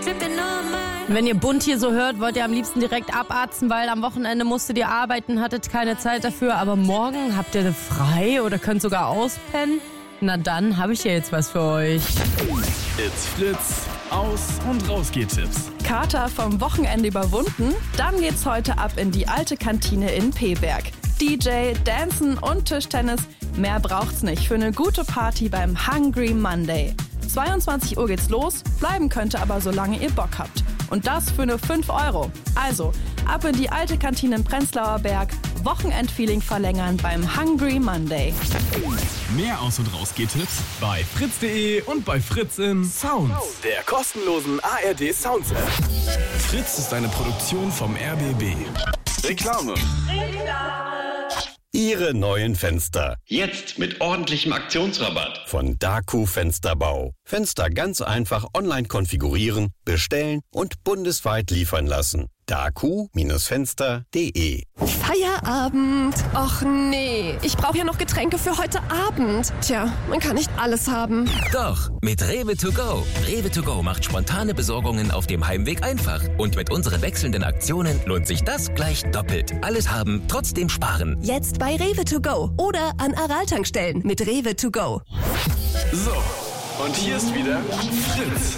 Wenn ihr bunt hier so hört, wollt ihr am liebsten direkt abarzen, weil am Wochenende musstet ihr arbeiten, hattet keine Zeit dafür, aber morgen habt ihr frei oder könnt sogar auspennen? Na dann habe ich hier jetzt was für euch. It's Fritz, Aus- und Rausgehtipps. Kater vom Wochenende überwunden? Dann geht's heute ab in die alte Kantine in Peberg. DJ, Dancen und Tischtennis, mehr braucht's nicht für eine gute Party beim Hungry Monday. 22 Uhr geht's los, bleiben könnt ihr aber solange ihr Bock habt. Und das für nur 5 €. Also, ab in die alte Kantine im Prenzlauer Berg, Wochenendfeeling verlängern beim Hungry Monday. Mehr Aus- und Rausgehtipps bei fritz.de und bei Fritz in Sounds, der kostenlosen ARD Sounds App. Fritz ist eine Produktion vom RBB. Reklame. Ihre neuen Fenster. Jetzt mit ordentlichem Aktionsrabatt. Von Daku Fensterbau. Fenster ganz einfach online konfigurieren, bestellen und bundesweit liefern lassen. daku-fenster.de. Feierabend. Och nee, ich brauche ja noch Getränke für heute Abend. Tja, man kann nicht alles haben. Doch, mit Rewe to go. Rewe to go macht spontane Besorgungen auf dem Heimweg einfach. Und mit unseren wechselnden Aktionen lohnt sich das gleich doppelt. Alles haben, trotzdem sparen. Jetzt bei Rewe to go oder an Aral-Tankstellen mit Rewe to go. So, und hier ist wieder Fritz.